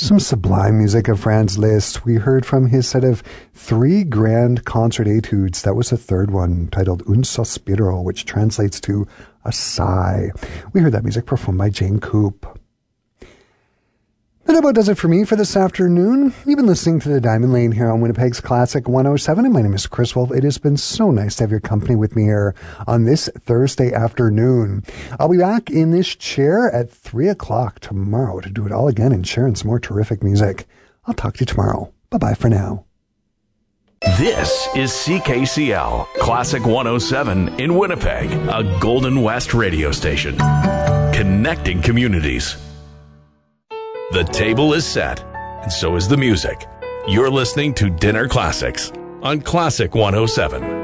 Some sublime music of Franz Liszt. We heard from his set of 3 grand concert etudes. That was the third one, titled Un Sospiro, which translates to a sigh. We heard that music performed by Jane Coop. That about does it for me for this afternoon. You've been listening to The Diamond Lane here on Winnipeg's Classic 107, and my name is Chris Wolf. It has been so nice to have your company with me here on this Thursday afternoon. I'll be back in this chair at 3 o'clock tomorrow to do it all again and share some more terrific music. I'll talk to you tomorrow. Bye-bye for now. This is CKCL Classic 107 in Winnipeg, a Golden West radio station. Connecting communities. The table is set, and so is the music. You're listening to Dinner Classics on Classic 107.